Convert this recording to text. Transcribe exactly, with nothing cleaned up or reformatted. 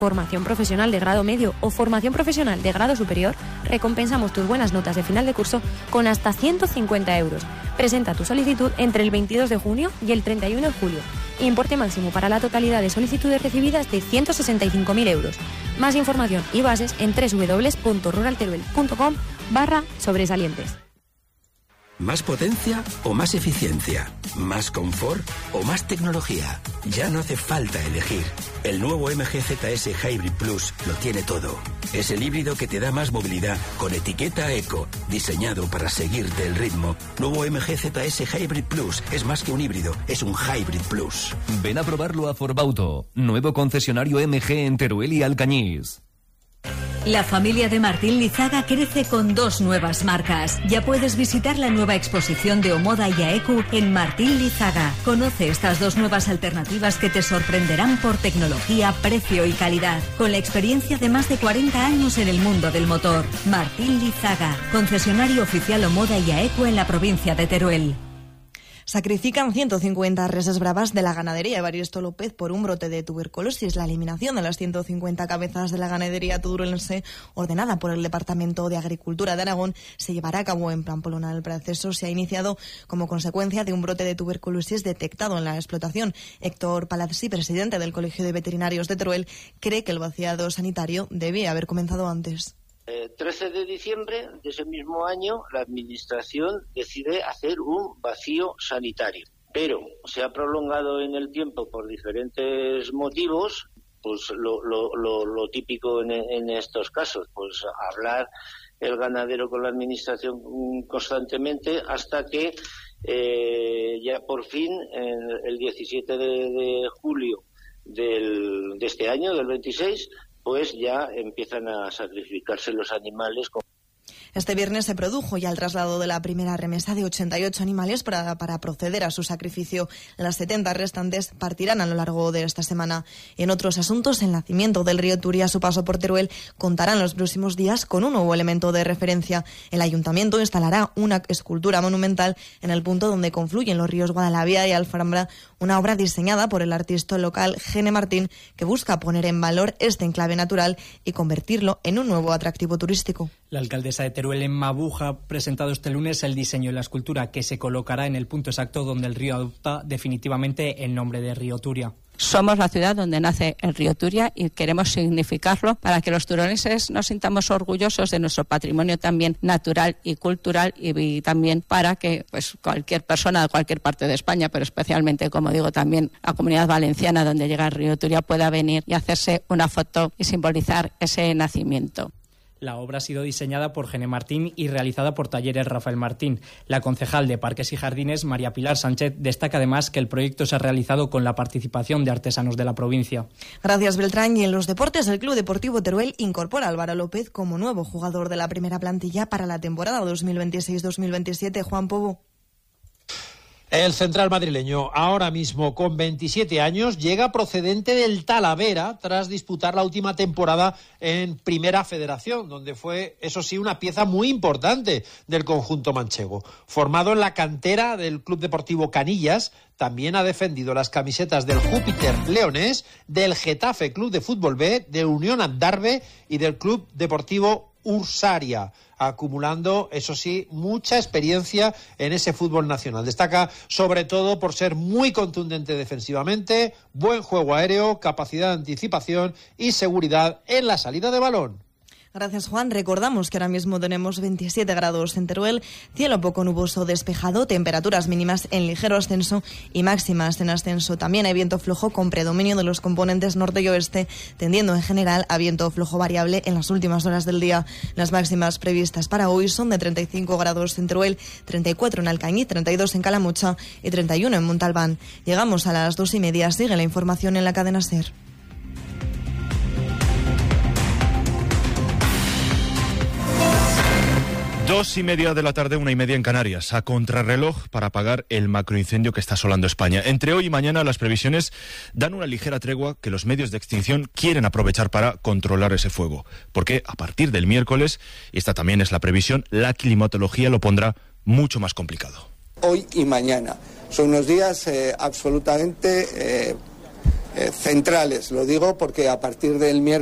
formación profesional de grado medio o formación profesional de grado superior, recompensamos tus buenas notas de final de curso con hasta ciento cincuenta euros. Presenta tu solicitud entre el veintidós de junio y el treinta y uno de julio. Importe máximo para la totalidad de solicitudes recibidas de ciento sesenta y cinco mil euros. Más información y bases en doble u doble u doble u punto rural teruel punto com barra sobresalientes. ¿Más potencia o más eficiencia? ¿Más confort o más tecnología? Ya no hace falta elegir. El nuevo M G Z S Hybrid Plus lo tiene todo. Es el híbrido que te da más movilidad con etiqueta eco, diseñado para seguirte el ritmo. Nuevo M G Z S Hybrid Plus es más que un híbrido, es un Hybrid Plus. Ven a probarlo a Forbauto, nuevo concesionario M G en Teruel y Alcañiz. La familia de Martín Lizaga crece con dos nuevas marcas. Ya puedes visitar la nueva exposición de Omoda y Aeku en Martín Lizaga. Conoce estas dos nuevas alternativas que te sorprenderán por tecnología, precio y calidad. Con la experiencia de más de cuarenta años en el mundo del motor. Martín Lizaga, concesionario oficial Omoda y Aeku en la provincia de Teruel. Sacrifican ciento cincuenta reses bravas de la ganadería Evaristo López por un brote de tuberculosis. La eliminación de las ciento cincuenta cabezas de la ganadería tudurense, ordenada por el Departamento de Agricultura de Aragón, se llevará a cabo en Pamplona. El proceso se ha iniciado como consecuencia de un brote de tuberculosis detectado en la explotación. Héctor Palazzi, presidente del Colegio de Veterinarios de Teruel, cree que el vaciado sanitario debía haber comenzado antes. El trece de diciembre de ese mismo año, la Administración decide hacer un vacío sanitario, pero se ha prolongado en el tiempo por diferentes motivos, pues lo, lo, lo, lo típico en, en estos casos, pues hablar el ganadero con la Administración constantemente hasta que eh, ya por fin, en el diecisiete de julio del, de este año, del veintiséis, pues ya empiezan a sacrificarse los animales. Este viernes se produjo ya el traslado de la primera remesa de ochenta y ocho animales para, para proceder a su sacrificio. Las setenta restantes partirán a lo largo de esta semana. En otros asuntos, el nacimiento del río Turia a su paso por Teruel contará en los próximos días con un nuevo elemento de referencia. El ayuntamiento instalará una escultura monumental en el punto donde confluyen los ríos Guadalabía y Alfambra, una obra diseñada por el artista local Gene Martín, que busca poner en valor este enclave natural y convertirlo en un nuevo atractivo turístico. La alcaldesa de Teruel, Emma Buja, ha presentado este lunes el diseño de la escultura que se colocará en el punto exacto donde el río adopta definitivamente el nombre de Río Turia. Somos la ciudad donde nace el río Turia y queremos significarlo para que los turolenses nos sintamos orgullosos de nuestro patrimonio también natural y cultural, y también para que pues cualquier persona de cualquier parte de España, pero especialmente, como digo, también la Comunidad Valenciana donde llega el río Turia, pueda venir y hacerse una foto y simbolizar ese nacimiento. La obra ha sido diseñada por Gene Martín y realizada por Talleres Rafael Martín. La concejal de Parques y Jardines, María Pilar Sánchez, destaca además que el proyecto se ha realizado con la participación de artesanos de la provincia. Gracias, Beltrán. Y en los deportes, el Club Deportivo Teruel incorpora a Álvaro López como nuevo jugador de la primera plantilla para la temporada dos mil veintiséis dos mil veintisiete. Juan Pobo. El central madrileño, ahora mismo con veintisiete años, llega procedente del Talavera tras disputar la última temporada en Primera Federación, donde fue, eso sí, una pieza muy importante del conjunto manchego. Formado en la cantera del Club Deportivo Canillas, también ha defendido las camisetas del Júpiter Leonés, del Getafe Club de Fútbol B, de Unión Andarve y del Club Deportivo Ursaria, acumulando, eso sí, mucha experiencia en ese fútbol nacional. Destaca sobre todo por ser muy contundente defensivamente, buen juego aéreo, capacidad de anticipación y seguridad en la salida de balón. Gracias, Juan. Recordamos que ahora mismo tenemos veintisiete grados en Teruel, cielo poco nuboso despejado, temperaturas mínimas en ligero ascenso y máximas en ascenso. También hay viento flojo con predominio de los componentes norte y oeste, tendiendo en general a viento flojo variable en las últimas horas del día. Las máximas previstas para hoy son de treinta y cinco grados en Teruel, treinta y cuatro en Alcañiz, treinta y dos en Calamocha y treinta y uno en Montalbán. Llegamos a las dos y media. Sigue la información en la cadena SER. Dos y media de la tarde, una y media en Canarias, a contrarreloj para apagar el macroincendio que está asolando España. Entre hoy y mañana las previsiones dan una ligera tregua que los medios de extinción quieren aprovechar para controlar ese fuego. Porque a partir del miércoles, y esta también es la previsión, la climatología lo pondrá mucho más complicado. Hoy y mañana son unos días eh, absolutamente... Eh, eh, centrales. Lo digo porque a partir del miércoles